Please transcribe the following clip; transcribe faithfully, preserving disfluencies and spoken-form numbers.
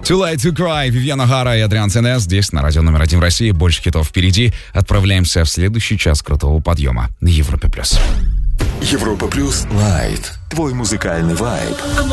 Too Late to Cry, Вивьен Охара и Адриан Ценес здесь на радио номер один в России. Больше хитов впереди. Отправляемся в следующий час крутого подъема на Европе+. Европа Плюс Лайт. Твой музыкальный вайб.